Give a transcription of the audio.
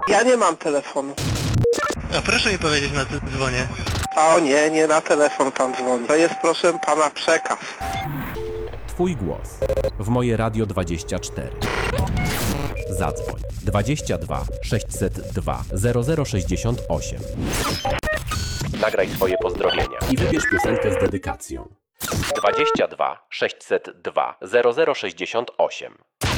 Ja nie mam telefonu. A proszę mi powiedzieć, na co dzwonię. O nie, nie na telefon pan dzwoni. To jest, proszę pana, przekaz. Twój głos w moje Radio 24. Zadzwoń 22 602 0068. Nagraj swoje pozdrowienia i wybierz piosenkę z dedykacją. 22 602 0068.